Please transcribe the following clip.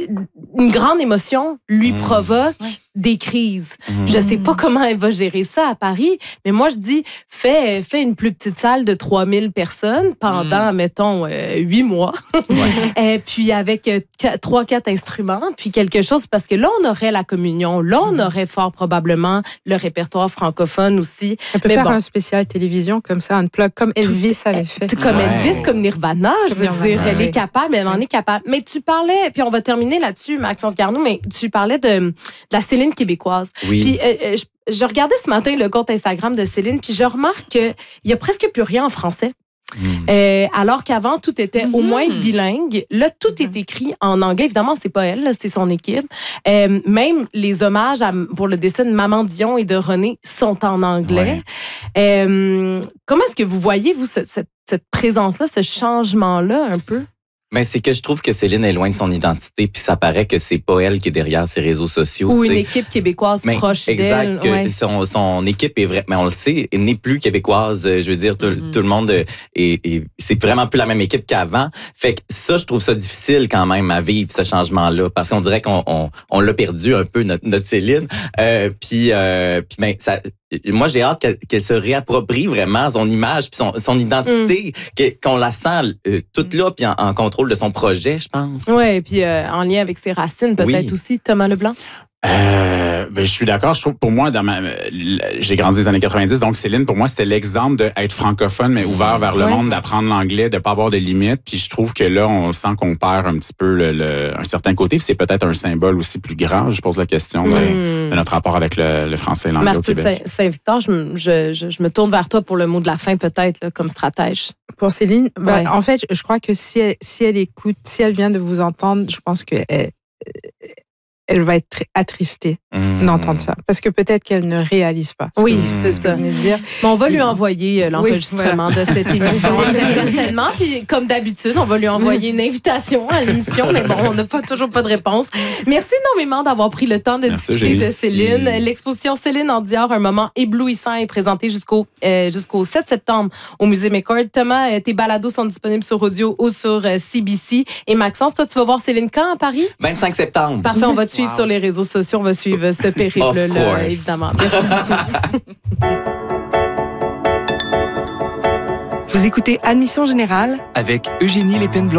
une grande émotion lui provoque des crises. Je sais pas comment elle va gérer ça à Paris, mais moi, je dis, fais une plus petite salle de 3000 personnes pendant, mettons, 8 mois. Puis avec 3-4 instruments, puis quelque chose, parce que là, on aurait la communion, là, on aurait fort probablement le répertoire francophone aussi. On peut faire un spécial télévision comme ça, un plug, comme Elvis avait fait. Comme Elvis, comme Nirvana, je veux dire, elle est capable, elle en est capable. Mais tu parlais, puis on va terminer là-dessus, Maxence Garneau, mais tu parlais de la Céline québécoise. Oui. Puis je regardais ce matin le compte Instagram de Céline, puis je remarque qu'il n'y a presque plus rien en français. Alors qu'avant, tout était au moins bilingue. Là, tout est écrit en anglais. Évidemment, c'est pas elle, là, c'est son équipe. Même les hommages pour le décès de Maman Dion et de René sont en anglais. Comment est-ce que vous voyez, vous, cette présence-là, ce changement-là, un peu? Ben, c'est que je trouve que Céline est loin de son identité, puis ça paraît que c'est pas elle qui est derrière ses réseaux sociaux. Ou une équipe québécoise proche d'elle. Exact, que son équipe est mais on le sait, n'est plus québécoise. Je veux dire, tout le monde c'est vraiment plus la même équipe qu'avant. Fait que ça, je trouve ça difficile quand même à vivre, ce changement-là, parce qu'on dirait qu'on l'a perdu un peu, notre Céline. Puis ben, ça... Moi, j'ai hâte qu'elle se réapproprie vraiment son image puis son identité, qu'on la sent toute là puis en contrôle de son projet, je pense. Oui, puis en lien avec ses racines peut-être aussi, Thomas Leblanc. Ben, je suis d'accord. Je trouve, pour moi, j'ai grandi les années 90, donc Céline, pour moi, c'était l'exemple d'être francophone, mais ouvert vers le monde, d'apprendre l'anglais, de pas avoir de limites. Puis je trouve que là, on sent qu'on perd un petit peu un certain côté. Puis c'est peut-être un symbole aussi plus grand. Je pose la question de notre rapport avec le français et l'anglais au Québec. Marthe Saint-Victor, je me tourne vers toi pour le mot de la fin, peut-être, là, comme stratège. Pour Céline, en fait, je crois que si elle écoute, si elle vient de vous entendre, je pense que elle va être attristée d'entendre ça. Parce que peut-être qu'elle ne réalise pas. Oui, c'est ça. Mais on va lui envoyer l'enregistrement de cette émission, certainement. Puis, comme d'habitude, on va lui envoyer une invitation à l'émission. Mais bon, on n'a toujours pas de réponse. Merci énormément d'avoir pris le temps de discuter de Céline. L'exposition Céline en Dior, un moment éblouissant, est présentée jusqu'au 7 septembre au Musée McCord. Thomas, tes balados sont disponibles sur audio ou sur CBC. Et Maxence, toi, tu vas voir Céline quand à Paris? 25 septembre. Parfait, on va te suivre sur les réseaux sociaux. On va suivre ce périple-là, évidemment. Merci beaucoup. Vous écoutez Admission Générale avec Eugénie Lépine-Blondeau.